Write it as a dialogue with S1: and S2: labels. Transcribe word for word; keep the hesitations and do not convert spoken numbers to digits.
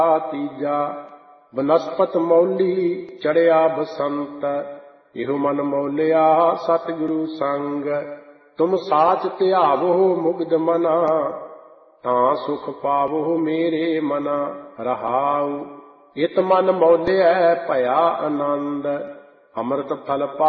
S1: ਤੀਜਾ ਬਨਸਪਤ ਮੌਲੀ ਚੜਿਆ ਬਸੰਤ, ਇਹੋ ਮਨ ਮੌਲਿਆ ਸਤਿਗੁਰੂ ਸੰਗ। ਤੁਮ ਸਾਚ ਧਿਆਵੋ ਮੁਗਧ ਮਨਾ, ਤਾਂ ਸੁਖ ਪਾਵੋ ਮੇਰੇ ਮਨਾ। ਰਹਾਉ ਇਤ ਮਨ ਮੌਲਿਆ ਭਇਆ ਆਨੰਦ, ਅੰਮ੍ਰਿਤ ਫਲ ਪਾ